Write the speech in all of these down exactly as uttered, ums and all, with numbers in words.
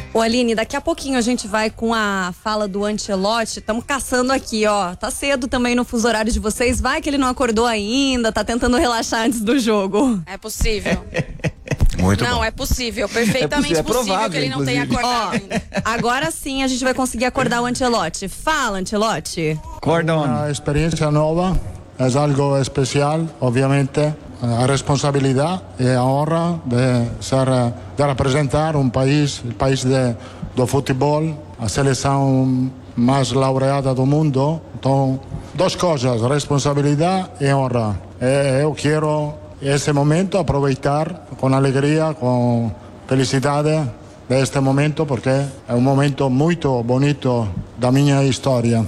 Ô Aline, daqui a pouquinho a gente vai com a fala do Ancelotti. Estamos caçando aqui, ó. Tá cedo também no fuso horário de vocês. Vai que ele não acordou ainda, tá tentando relaxar antes do jogo. É possível. Muito não, bom. é possível, perfeitamente é possível, é possível provável, que ele não tenha inclusive. acordado Ó, ainda. agora sim a gente vai conseguir acordar o Ancelotti. Fala, Ancelotti. Cordon. Una experiencia nueva, es algo especial, obviamente. A responsabilidad y a honra de ser, de representar un país, el país de, do futebol, a seleção mais laureada do mundo. Então, duas coisas, responsabilidade e honra. E eu quero esse momento aproveitar com alegria, com felicidade deste momento, porque é um momento muito bonito da minha história.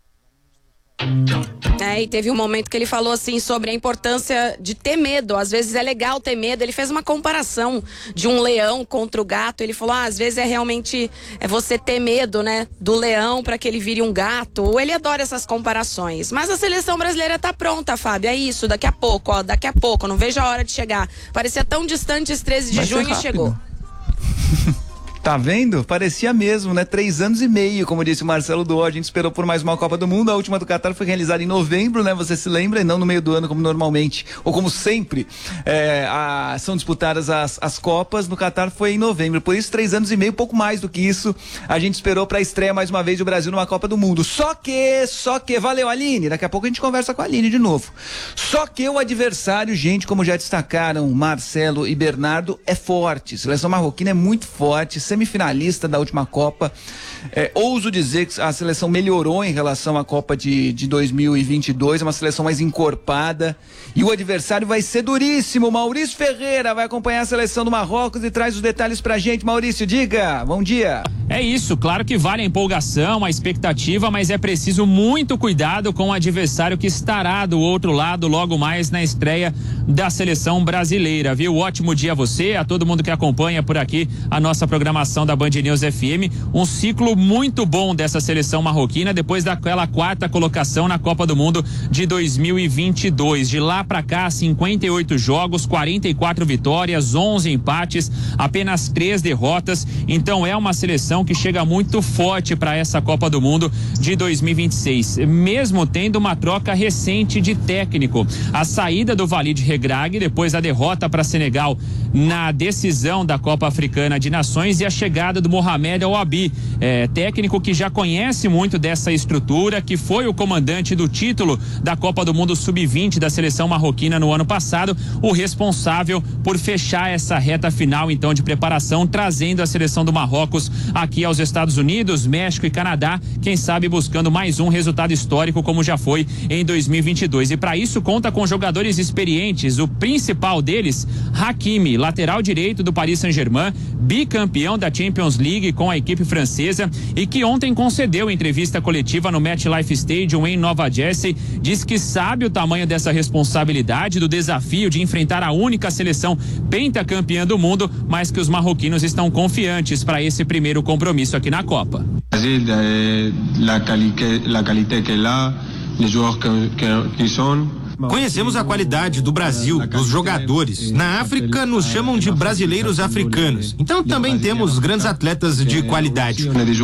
É, e teve um momento que ele falou assim sobre a importância de ter medo. Às vezes é legal ter medo. Ele fez uma comparação de um leão contra o gato. Ele falou, ah, às vezes é realmente é você ter medo, né, do leão para que ele vire um gato. Ele adora essas comparações. Mas a seleção brasileira tá pronta, Fábio. É isso, daqui a pouco, ó, daqui a pouco. Não vejo a hora de chegar. Parecia tão distante esse treze de Vai ser junho e rápido. chegou. Tá vendo? Parecia mesmo, né? Três anos e meio, como disse o Marcelo Duó. A gente esperou por mais uma Copa do Mundo. A última do Qatar foi realizada em novembro, né? Você se lembra? E não no meio do ano, como normalmente. Ou como sempre é, a, são disputadas as, as Copas. No Qatar foi em novembro. Por isso, três anos e meio, pouco mais do que isso, a gente esperou pra estreia mais uma vez do Brasil numa Copa do Mundo. Só que, só que, valeu, Aline. Daqui a pouco a gente conversa com a Aline de novo. Só que o adversário, gente, como já destacaram Marcelo e Bernardo, é forte. A seleção marroquina é muito forte, semifinalista da última Copa. É, ouso dizer que a seleção melhorou em relação à Copa de, de dois mil e vinte e dois, é uma seleção mais encorpada, e o adversário vai ser duríssimo. Maurício Ferreira vai acompanhar a seleção do Marrocos e traz os detalhes pra gente. Maurício, diga, bom dia. É isso, claro que vale a empolgação, a expectativa, mas é preciso muito cuidado com o adversário que estará do outro lado logo mais na estreia da seleção brasileira, viu? Ótimo dia a você, a todo mundo que acompanha por aqui a nossa programação da Band News F M. Um ciclo muito bom dessa seleção marroquina depois daquela quarta colocação na Copa do Mundo de dois mil e vinte e dois. De lá pra cá, cinquenta e oito jogos, quarenta e quatro vitórias, onze empates, apenas três derrotas. Então é uma seleção que chega muito forte para essa Copa do Mundo de dois mil e vinte e seis, mesmo tendo uma troca recente de técnico. A saída do Walid Regragui depois da derrota para Senegal na decisão da Copa Africana de Nações e a chegada do Mohamed Al-Wabi, é, técnico que já conhece muito dessa estrutura, que foi o comandante do título da Copa do Mundo sub vinte da seleção marroquina no ano passado, o responsável por fechar essa reta final então de preparação, trazendo a seleção do Marrocos aqui aos Estados Unidos, México e Canadá, quem sabe buscando mais um resultado histórico como já foi em dois mil e vinte e dois. E para isso conta com jogadores experientes, o principal deles, Hakimi, lateral direito do Paris Saint-Germain, bicampeão da Champions League com a equipe francesa e que ontem concedeu entrevista coletiva no MetLife Stadium em Nova Jersey, diz que sabe o tamanho dessa responsabilidade, do desafio de enfrentar a única seleção pentacampeã do mundo, mas que os marroquinos estão confiantes para esse primeiro compromisso aqui na Copa. Brasil, la qualité, la qualité que lá, les joueurs que, que, que são. Conhecemos a qualidade do Brasil, dos jogadores. Na África nos chamam de brasileiros africanos. Então também temos grandes atletas de qualidade.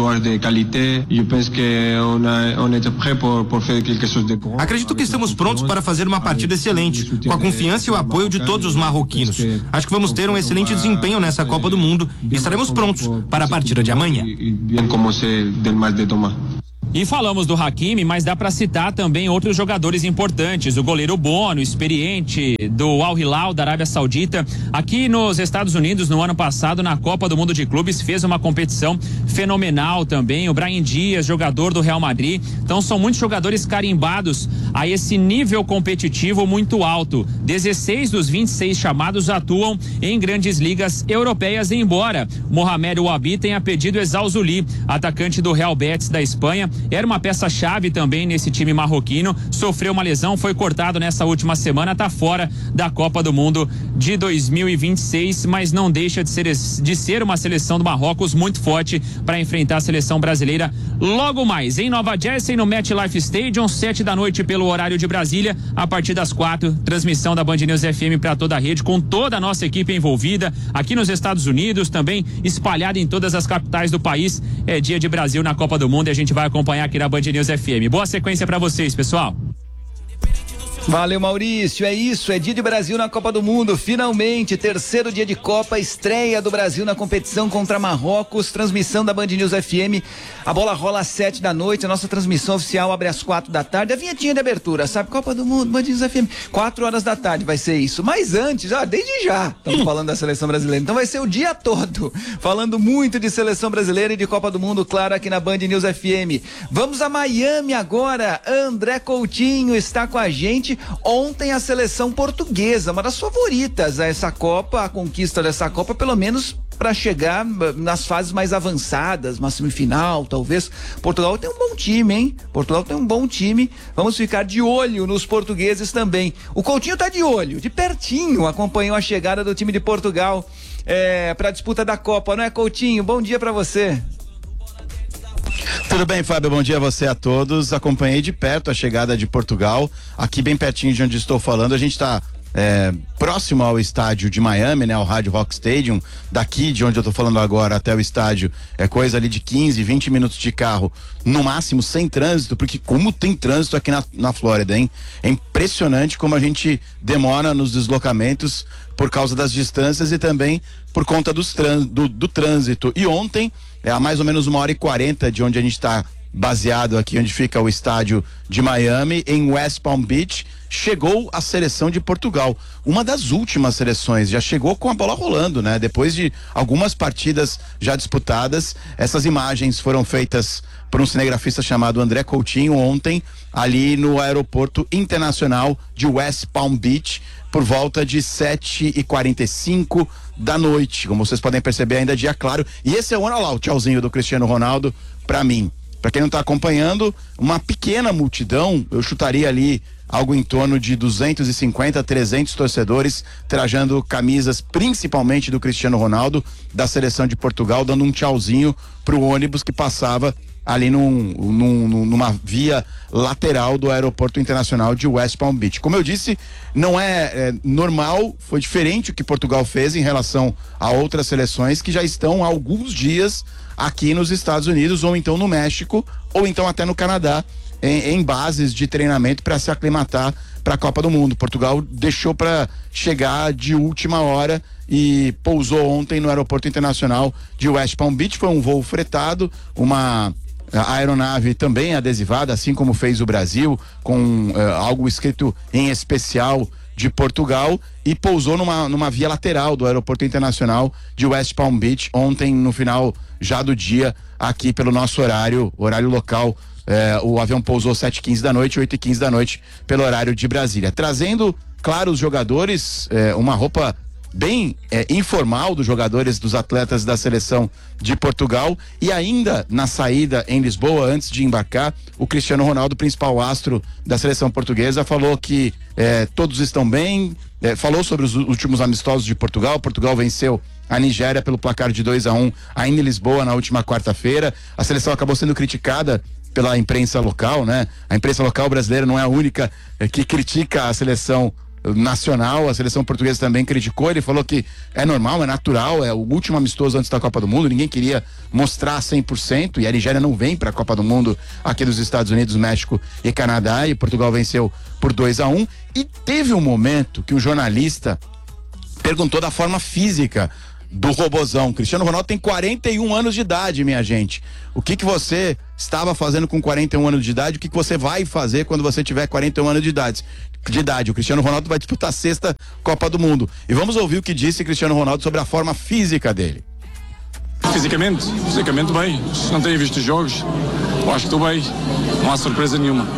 Acredito que estamos prontos para fazer uma partida excelente, com a confiança e o apoio de todos os marroquinos. Acho que vamos ter um excelente desempenho nessa Copa do Mundo e estaremos prontos para a partida de amanhã. E falamos do Hakimi, mas dá para citar também outros jogadores importantes. O goleiro Bono, experiente do Al Hilal da Arábia Saudita, aqui nos Estados Unidos no ano passado na Copa do Mundo de Clubes, fez uma competição fenomenal também. O Brahim Dias, jogador do Real Madrid. Então são muitos jogadores carimbados a esse nível competitivo muito alto. dezesseis dos vinte e seis chamados atuam em grandes ligas europeias, embora Mohamed Al-Wabi tenha pedido Ezal Zuli, atacante do Real Betis da Espanha. Era uma peça-chave também nesse time marroquino, sofreu uma lesão, foi cortado nessa última semana, tá fora da Copa do Mundo de dois mil e vinte e seis, mas não deixa de ser, de ser uma seleção do Marrocos muito forte para enfrentar a seleção brasileira logo mais em Nova Jersey, no MetLife Stadium, sete da noite pelo horário de Brasília, a partir das quatro, transmissão da Band News F M para toda a rede, com toda a nossa equipe envolvida aqui nos Estados Unidos, também espalhada em todas as capitais do país. É dia de Brasil na Copa do Mundo e a gente vai acompanhar aqui na Band News F M. Boa sequência para vocês, pessoal. Valeu, Maurício, é isso, é dia de Brasil na Copa do Mundo, finalmente, terceiro dia de Copa, estreia do Brasil na competição contra Marrocos, transmissão da Band News F M, a bola rola às sete da noite, a nossa transmissão oficial abre às quatro da tarde, a vinhetinha de abertura, sabe, Copa do Mundo, Band News F M, quatro horas da tarde vai ser isso, mas antes, ó, desde já, estamos falando da seleção brasileira, então vai ser o dia todo, falando muito de seleção brasileira e de Copa do Mundo, claro, aqui na Band News F M. Vamos a Miami agora, André Coutinho está com a gente. Ontem a seleção portuguesa, uma das favoritas a essa Copa, a conquista dessa Copa, pelo menos para chegar nas fases mais avançadas, uma semifinal, talvez. Portugal tem um bom time, hein? Portugal tem um bom time. Vamos ficar de olho nos portugueses também. O Coutinho tá de olho, de pertinho, acompanhou a chegada do time de Portugal é, para a disputa da Copa, não é, Coutinho? Bom dia para você. Tudo bem, Fábio? Bom dia a você, a todos. Acompanhei de perto a chegada de Portugal, aqui bem pertinho de onde estou falando. A gente está é, próximo ao estádio de Miami, né, ao Hard Rock Stadium. Daqui de onde eu estou falando agora até o estádio é coisa ali de quinze, vinte minutos de carro, no máximo, sem trânsito, porque como tem trânsito aqui na, na Flórida, hein? É impressionante como a gente demora nos deslocamentos por causa das distâncias e também por conta dos trans, do, do trânsito. E ontem, é a mais ou menos uma hora e quarenta de onde a gente está baseado aqui, onde fica o estádio de Miami, em West Palm Beach, chegou a seleção de Portugal. Uma das últimas seleções, já chegou com a bola rolando, né? Depois de algumas partidas já disputadas, essas imagens foram feitas por um cinegrafista chamado André Coutinho ontem, ali no aeroporto internacional de West Palm Beach, por volta de sete e quarenta e cinco da noite. Como vocês podem perceber, ainda é dia claro. E esse é o, olha lá, o tchauzinho do Cristiano Ronaldo pra mim. Pra quem não tá acompanhando, uma pequena multidão, eu chutaria ali algo em torno de duzentos e cinquenta, trezentos torcedores trajando camisas principalmente do Cristiano Ronaldo, da seleção de Portugal, dando um tchauzinho pro ônibus que passava ali num, num, numa via lateral do aeroporto internacional de West Palm Beach. Como eu disse, não é, é normal, foi diferente o que Portugal fez em relação a outras seleções que já estão há alguns dias aqui nos Estados Unidos, ou então no México, ou então até no Canadá, em, em bases de treinamento para se aclimatar para a Copa do Mundo. Portugal deixou para chegar de última hora e pousou ontem no aeroporto internacional de West Palm Beach. Foi um voo fretado, uma a aeronave também adesivada, assim como fez o Brasil, com uh, algo escrito em especial de Portugal, e pousou numa, numa via lateral do aeroporto internacional de West Palm Beach ontem no final já do dia, aqui pelo nosso horário, horário local. Eh, o avião pousou sete e quinze da noite, oito e quinze da noite pelo horário de Brasília, trazendo, claro, os jogadores, eh, uma roupa bem é, informal dos jogadores, dos atletas da seleção de Portugal. E ainda na saída em Lisboa, antes de embarcar, o Cristiano Ronaldo, principal astro da seleção portuguesa, falou que é, todos estão bem, é, falou sobre os últimos amistosos de Portugal. Portugal venceu a Nigéria pelo placar de dois a um ainda em Lisboa na última quarta-feira. A seleção acabou sendo criticada pela imprensa local, né? A imprensa local brasileira não é a única é, que critica a seleção nacional, a seleção portuguesa também criticou. Ele falou que é normal, é natural, é o último amistoso antes da Copa do Mundo, ninguém queria mostrar cem por cento, e a Nigéria não vem para a Copa do Mundo aqui dos Estados Unidos, México e Canadá, e Portugal venceu por dois a um. E teve um momento que o jornalista perguntou da forma física do robozão. Cristiano Ronaldo tem quarenta e um anos de idade, minha gente. O que que você estava fazendo com quarenta e um anos de idade? O que que você vai fazer quando você tiver quarenta e um anos de idade? De idade. O Cristiano Ronaldo vai disputar a sexta Copa do Mundo. E vamos ouvir o que disse Cristiano Ronaldo sobre a forma física dele. Fisicamente, fisicamente bem. Não tenho visto os jogos. Eu acho que estou bem. Não há surpresa nenhuma.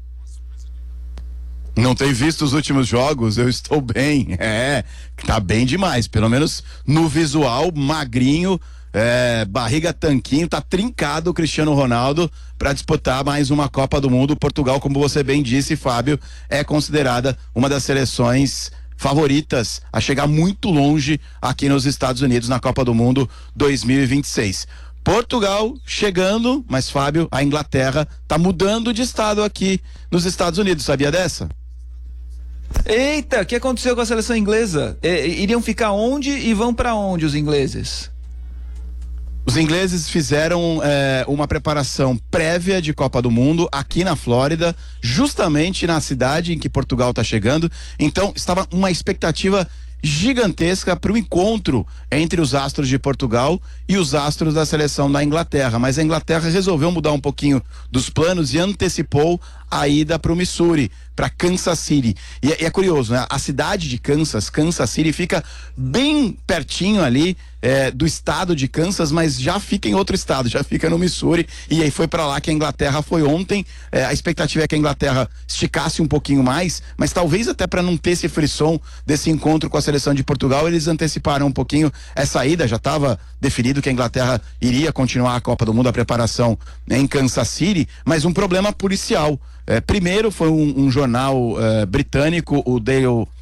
Não tenho visto os últimos jogos, eu estou bem. É, tá bem demais. Pelo menos no visual, magrinho, é, barriga tanquinho, tá trincado o Cristiano Ronaldo para disputar mais uma Copa do Mundo. Portugal, como você bem disse, Fábio, é considerada uma das seleções favoritas a chegar muito longe aqui nos Estados Unidos na Copa do Mundo dois mil e vinte e seis. Portugal chegando, mas Fábio, a Inglaterra tá mudando de estado aqui nos Estados Unidos, sabia dessa? Eita, o que aconteceu com a seleção inglesa? E, iriam ficar onde e vão para onde os ingleses? Os ingleses fizeram é, uma preparação prévia de Copa do Mundo aqui na Flórida, justamente na cidade em que Portugal está chegando. Então, estava uma expectativa gigantesca para o encontro entre os astros de Portugal e os astros da seleção da Inglaterra, mas a Inglaterra resolveu mudar um pouquinho dos planos e antecipou a ida para o Missouri, para Kansas City. E é, e é curioso, né? A cidade de Kansas, Kansas City, fica bem pertinho ali é, do estado de Kansas, mas já fica em outro estado, já fica no Missouri, e aí foi para lá que a Inglaterra foi ontem. É, a expectativa é que a Inglaterra esticasse um pouquinho mais, mas talvez até para não ter esse frisson desse encontro com a seleção de Portugal, eles anteciparam um pouquinho essa ida. Já estava definido que a Inglaterra iria continuar a Copa do Mundo, a preparação, né, em Kansas City, mas um problema policial. É, primeiro foi um, um jornal é, britânico, o Daily,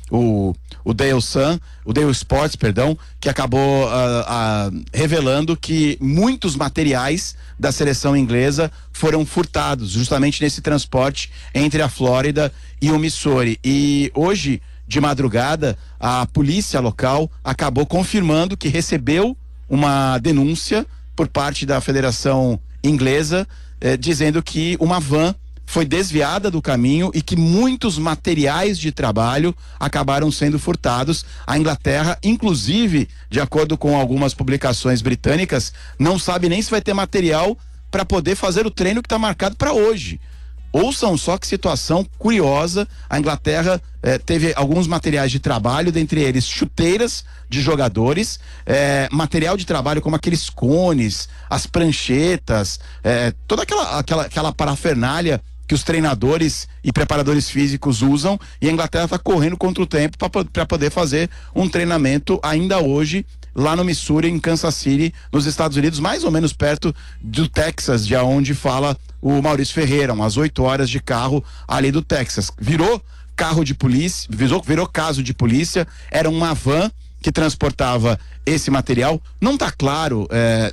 o, o Daily Sun, o Daily Sports, perdão, que acabou uh, uh, revelando que muitos materiais da seleção inglesa foram furtados justamente nesse transporte entre a Flórida e o Missouri. E hoje, de madrugada, a polícia local acabou confirmando que recebeu uma denúncia por parte da Federação Inglesa, eh, dizendo que uma van foi desviada do caminho e que muitos materiais de trabalho acabaram sendo furtados. A Inglaterra, inclusive, de acordo com algumas publicações britânicas, não sabe nem se vai ter material para poder fazer o treino que está marcado para hoje. Ouçam só que situação curiosa. A Inglaterra eh, teve alguns materiais de trabalho, dentre eles chuteiras de jogadores, eh, material de trabalho como aqueles cones, as pranchetas, eh, toda aquela, aquela, aquela parafernália que os treinadores e preparadores físicos usam, e a Inglaterra está correndo contra o tempo para poder fazer um treinamento ainda hoje lá no Missouri, em Kansas City, nos Estados Unidos, mais ou menos perto do Texas, de onde fala o Maurício Ferreira, umas oito horas de carro ali do Texas. Virou carro de polícia, virou, virou caso de polícia. Era uma van que transportava esse material. Não está claro é,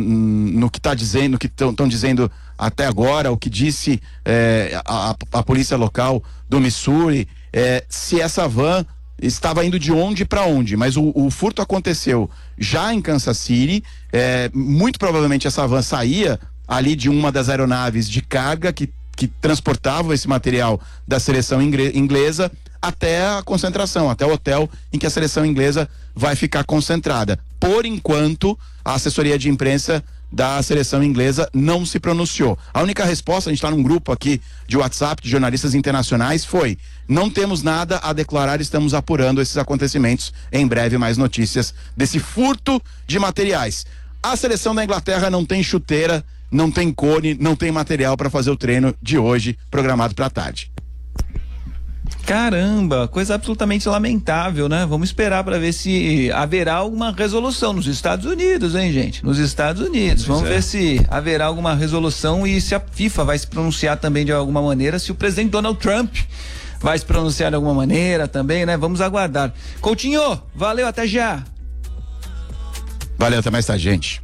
no que está dizendo, no que estão dizendo até agora, o que disse é, a, a polícia local do Missouri, é, se essa van estava indo de onde para onde, mas o, o furto aconteceu já em Kansas City. É, muito provavelmente essa van saía ali de uma das aeronaves de carga que, que transportavam esse material da seleção inglesa até a concentração, até o hotel em que a seleção inglesa vai ficar concentrada. Por enquanto, a assessoria de imprensa da seleção inglesa não se pronunciou. A única resposta, a gente está num grupo aqui de WhatsApp de jornalistas internacionais, foi: não temos nada a declarar, estamos apurando esses acontecimentos. Em breve mais notícias desse furto de materiais. A seleção da Inglaterra não tem chuteira, não tem cone, não tem material para fazer o treino de hoje, programado para tarde. Caramba, coisa absolutamente lamentável, né? Vamos esperar para ver se haverá alguma resolução nos Estados Unidos, hein, gente? Nos Estados Unidos. Pois Vamos é. ver se haverá alguma resolução e se a FIFA vai se pronunciar também de alguma maneira, se o presidente Donald Trump vai se pronunciar de alguma maneira também, né? Vamos aguardar. Coutinho, valeu, até já. Valeu, até mais tarde, gente.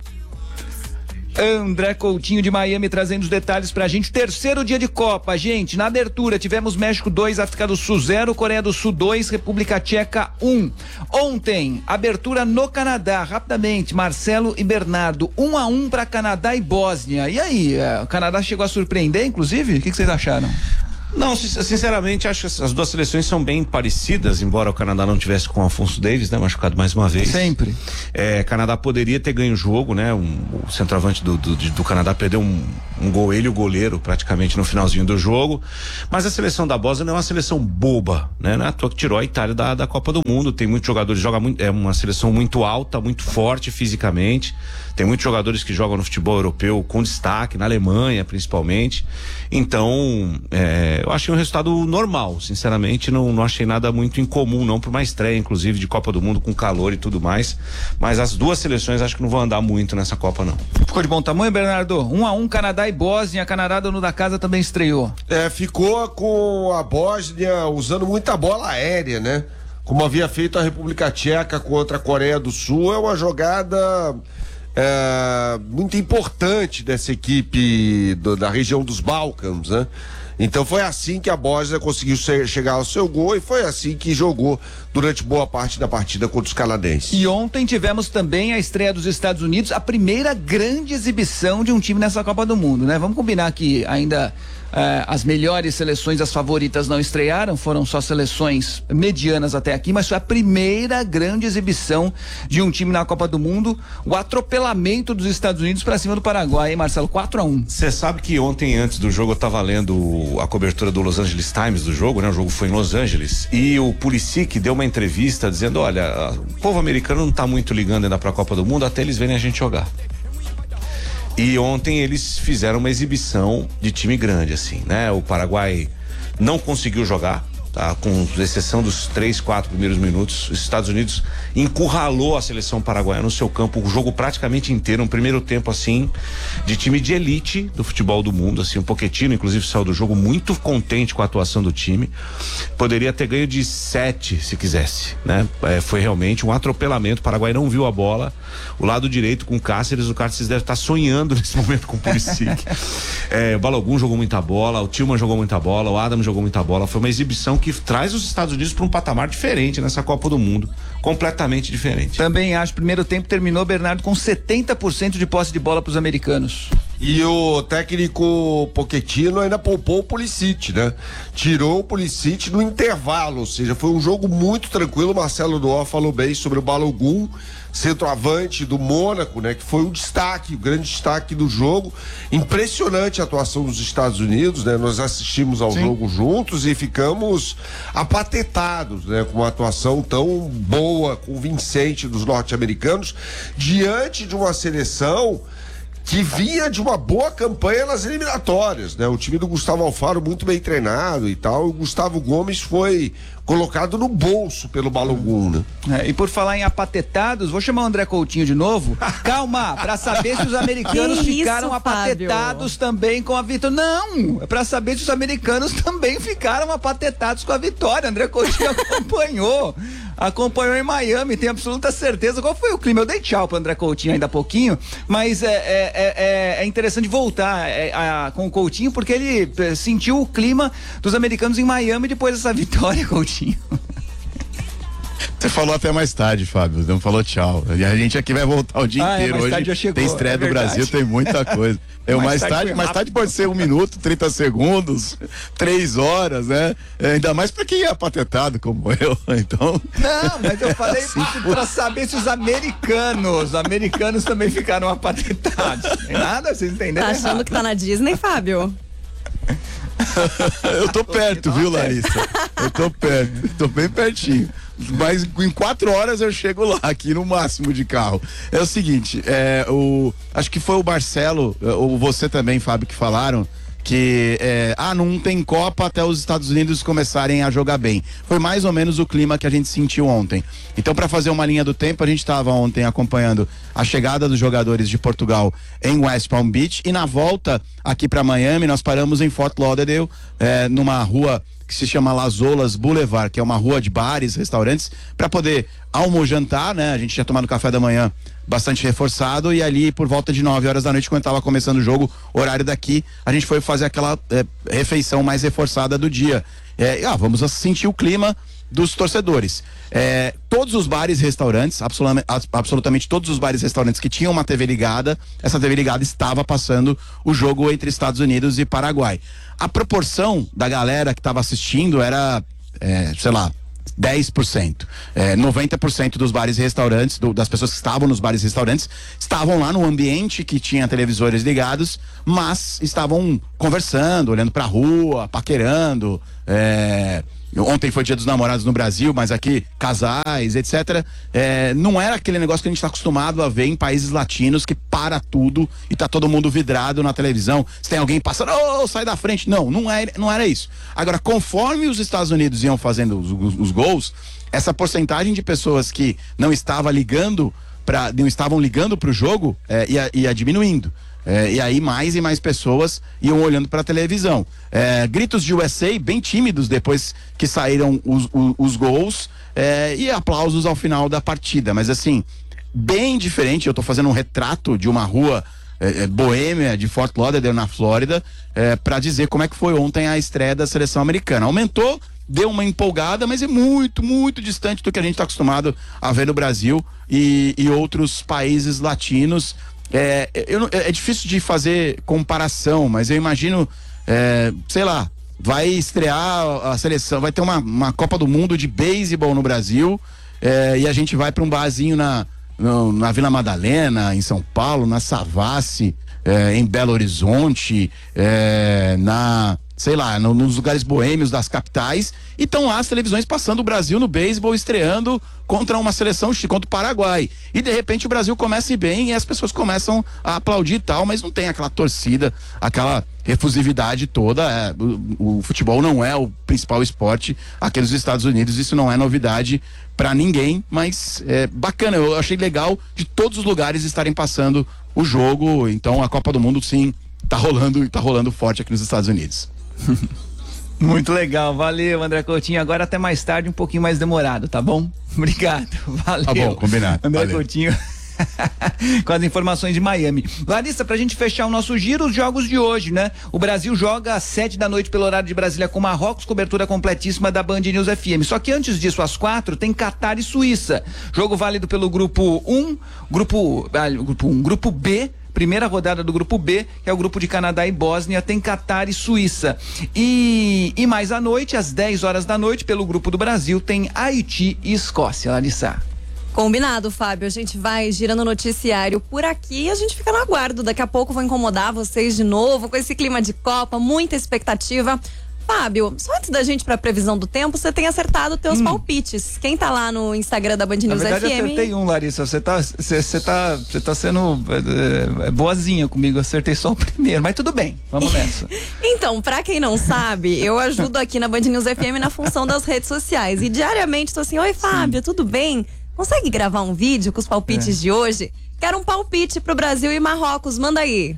André Coutinho de Miami trazendo os detalhes pra gente. Terceiro dia de Copa, gente. Na abertura tivemos México dois, África do Sul zero, Coreia do Sul dois, República Tcheca um. Ontem, abertura no Canadá, rapidamente, Marcelo e Bernardo, um a um para Canadá e Bósnia. E aí, o Canadá chegou a surpreender, inclusive? O que, que vocês acharam? Não, sinceramente, acho que as duas seleções são bem parecidas, embora o Canadá não tivesse com o Afonso Davies, né? Machucado mais uma vez. Sempre. É, Canadá poderia ter ganho o jogo, né? Um, o centroavante do, do, do Canadá perdeu um, um gol, ele e o goleiro, praticamente no finalzinho do jogo. Mas a seleção da Bósnia não é uma seleção boba, né? Não é à toa que tirou a Itália da, da Copa do Mundo. Tem muitos jogadores, joga muito, é uma seleção muito alta, muito forte fisicamente. Tem muitos jogadores que jogam no futebol europeu com destaque, na Alemanha principalmente. Então, é, eu achei um resultado normal, sinceramente, não, não achei nada muito incomum não, por uma estreia, inclusive, de Copa do Mundo com calor e tudo mais, mas as duas seleções acho que não vão andar muito nessa Copa, não. Ficou de bom tamanho, Bernardo? Um a um, Canadá e Bósnia, Canadá, dono da casa, também estreou. É, ficou com a Bósnia usando muita bola aérea, né? como havia feito a República Tcheca contra a Coreia do Sul. É uma jogada é, muito importante dessa equipe do, da região dos Balcãs, né? Então foi assim que a Bósnia conseguiu ser, chegar ao seu gol, e foi assim que jogou durante boa parte da partida contra os canadenses. E ontem tivemos também a estreia dos Estados Unidos, a primeira grande exibição de um time nessa Copa do Mundo, né? Vamos combinar que ainda eh, as melhores seleções, as favoritas não estrearam, foram só seleções medianas até aqui, mas foi a primeira grande exibição de um time na Copa do Mundo, o atropelamento dos Estados Unidos para cima do Paraguai, hein, Marcelo? quatro a um. Você sabe que ontem, antes do jogo, eu tava lendo a cobertura do Los Angeles Times do jogo, né? O jogo foi em Los Angeles, e o Pulisic deu uma entrevista dizendo, olha, o povo americano não tá muito ligando ainda pra Copa do Mundo até eles verem a gente jogar. E ontem eles fizeram uma exibição de time grande, assim, né? O Paraguai não conseguiu jogar, tá? Com exceção dos três, quatro primeiros minutos. Os Estados Unidos encurralou a seleção paraguaia no seu campo, o jogo praticamente inteiro, um primeiro tempo, assim, de time de elite do futebol do mundo, assim. O Pochettino, inclusive, saiu do jogo muito contente com a atuação do time. Poderia ter ganho de sete, se quisesse, né? É, foi realmente um atropelamento. O Paraguai não viu a bola. O lado direito com o Cáceres, o Cáceres deve estar sonhando nesse momento com o Pulisic. É, o Balogun jogou muita bola, o Tillman jogou muita bola, o Adam jogou muita bola. Foi uma exibição que traz os Estados Unidos para um patamar diferente nessa Copa do Mundo, completamente diferente. Também acho, primeiro tempo terminou, Bernardo, com setenta por cento de posse de bola para os americanos. E o técnico Pochettino ainda poupou o Pulisic, né? Tirou o Pulisic no intervalo, ou seja, foi um jogo muito tranquilo. O Marcelo Duó falou bem sobre o Balogun, centroavante do Mônaco, né? Que foi o destaque, o grande destaque do jogo. Impressionante a atuação dos Estados Unidos, né? Nós assistimos ao Sim. jogo juntos e ficamos apatetados, né? Com uma atuação tão boa, convincente dos norte-americanos, diante de uma seleção que vinha de uma boa campanha nas eliminatórias, né? O time do Gustavo Alfaro muito bem treinado e tal, e o Gustavo Gomes foi colocado no bolso pelo Balogun, né? É, e por falar em apatetados, vou chamar o André Coutinho de novo. Calma, pra saber se os americanos que ficaram isso, apatetados Fábio? também com a vitória. Não, é pra saber se os americanos também ficaram apatetados com a vitória. André Coutinho acompanhou. Acompanhou em Miami, tenho absoluta certeza. Qual foi o clima? Eu dei tchau pro André Coutinho ainda há pouquinho, mas é, é, é, é interessante voltar é, a, com o Coutinho, porque ele é, sentiu o clima dos americanos em Miami depois dessa vitória, Coutinho. Você falou até mais tarde, Fábio, não falou tchau. E a gente aqui vai voltar o dia ah, inteiro. É, mais hoje tarde já chegou, tem estreia é do Brasil, tem muita coisa. É, mais, mais tarde, tarde mais tarde pode ser um minuto, trinta segundos, três horas, né? É, ainda mais pra quem é apatetado como eu, então. Não, mas eu falei assim, pra saber se os americanos, os americanos também ficaram apatetados. Tem nada, vocês entenderam? Tá achando errado. que tá na Disney, Fábio? Eu tô perto, viu, Larissa? Eu tô perto, tô bem pertinho. Mas em quatro horas eu chego lá, aqui no máximo de carro. É o seguinte, é, o, acho que foi o Marcelo, ou você também, Fábio, que falaram que é, ah, não tem Copa até os Estados Unidos começarem a jogar bem. Foi mais ou menos o clima que a gente sentiu ontem. Então, para fazer uma linha do tempo, a gente estava ontem acompanhando a chegada dos jogadores de Portugal em West Palm Beach, e na volta aqui para Miami nós paramos em Fort Lauderdale, é, numa rua que se chama Las Olas Boulevard, que é uma rua de bares, restaurantes, para poder almojantar, né? A gente tinha tomado café da manhã bastante reforçado, e ali por volta de nove horas da noite, quando estava começando o jogo, horário daqui, a gente foi fazer aquela é, refeição mais reforçada do dia. É, ah, vamos sentir o clima dos torcedores. É, todos os bares e restaurantes, absolutamente, absolutamente todos os bares e restaurantes que tinham uma T V ligada, essa T V ligada estava passando o jogo entre Estados Unidos e Paraguai. A proporção da galera que estava assistindo era, é, sei lá, dez por cento. É, noventa por cento dos bares e restaurantes, do, das pessoas que estavam nos bares e restaurantes, estavam lá no ambiente que tinha televisores ligados, mas estavam conversando, olhando pra rua, paquerando. É, ontem foi Dia dos Namorados no Brasil, mas aqui casais, etcétera. É, não era aquele negócio que a gente está acostumado a ver em países latinos, que para tudo e tá todo mundo vidrado na televisão. Se tem alguém passando, oh, sai da frente. Não, não era, não era isso. Agora, conforme os Estados Unidos iam fazendo os, os, os gols, essa porcentagem de pessoas que não estava ligando para, não estavam ligando para o jogo é, ia, ia diminuindo. É, e aí mais e mais pessoas iam olhando para a televisão. É, gritos de U S A bem tímidos depois que saíram os, os, os gols. é, e aplausos ao final da partida. Mas assim, bem diferente, eu tô fazendo um retrato de uma rua é, é, boêmia de Fort Lauderdale, na Flórida, é, para dizer como é que foi ontem a estreia da seleção americana. Aumentou, deu uma empolgada, mas é muito, muito distante do que a gente está acostumado a ver no Brasil e, e outros países latinos. É, eu, é difícil de fazer comparação, mas eu imagino, é, sei lá, vai estrear a seleção, vai ter uma, uma Copa do Mundo de beisebol no Brasil, é, e a gente vai para um barzinho na, no, na Vila Madalena, em São Paulo, na Savassi, é, em Belo Horizonte, é, na, sei lá, no, nos lugares boêmios das capitais, e estão lá as televisões passando o Brasil no beisebol, estreando contra uma seleção, contra o Paraguai. E de repente o Brasil começa a ir bem e as pessoas começam a aplaudir e tal, mas não tem aquela torcida, aquela efusividade toda. É, o, o futebol não é o principal esporte aqui nos Estados Unidos, isso não é novidade pra ninguém, mas é bacana, eu achei legal de todos os lugares estarem passando o jogo. Então a Copa do Mundo sim tá rolando e tá rolando forte aqui nos Estados Unidos. Muito legal, valeu, André Coutinho. Agora até mais tarde, um pouquinho mais demorado, tá bom? Obrigado, valeu. Tá bom, combinado. André valeu. Coutinho com as informações de Miami. Larissa, pra gente fechar o nosso giro, os jogos de hoje, né? O Brasil joga às sete da noite pelo horário de Brasília com Marrocos, cobertura completíssima da Band News F M. Só que antes disso, às quatro, tem Catar e Suíça. Jogo válido pelo grupo um, grupo, ah, grupo um, grupo B. Primeira rodada do grupo B, que é o grupo de Canadá e Bósnia, tem Catar e Suíça. E, e mais à noite, às dez horas da noite, pelo grupo do Brasil, tem Haiti e Escócia. Larissa. Combinado, Fábio. A gente vai girando o noticiário por aqui e a gente fica no aguardo. Daqui a pouco vou incomodar vocês de novo com esse clima de Copa, muita expectativa. Fábio, só antes da gente pra previsão do tempo, você tem acertado teus hum. palpites. Quem tá lá no Instagram da Band News Na verdade, F M? Eu acertei um, Larissa. Você tá, você, você tá, você tá sendo é, é, boazinha comigo. Eu acertei só o primeiro, mas tudo bem. Vamos nessa. Então, pra quem não sabe, eu ajudo aqui na Band News F M na função das redes sociais. E diariamente tô assim: oi, Fábio, Sim. tudo bem? Consegue gravar um vídeo com os palpites é. de hoje? Quero um palpite pro Brasil e Marrocos. Manda aí.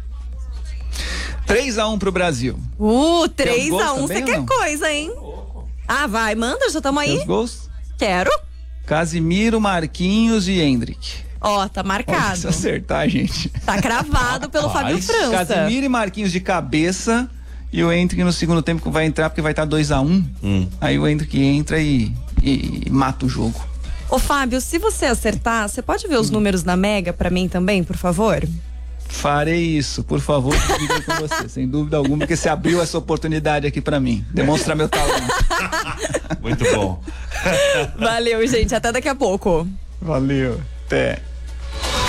três a um pro Brasil. Uh, três a um, você quer coisa, hein? Ah, vai, manda, já tamo aí. Os gols? Quero. Casimiro, Marquinhos e Hendrick. Ó, tá marcado. Se acertar, gente. Tá cravado pelo Fábio França. Casimiro e Marquinhos de cabeça e o Hendrick no segundo tempo vai entrar porque vai estar dois a um. Hum. Aí o Hendrick entra e, e, e mata o jogo. Ô, Fábio, se você acertar, você pode ver os hum. números na Mega pra mim também, por favor? Farei isso, por favor, dividir com você, sem dúvida alguma, porque você abriu essa oportunidade aqui pra mim, demonstrar meu talento. Muito bom. Valeu, gente, até daqui a pouco. Valeu, até.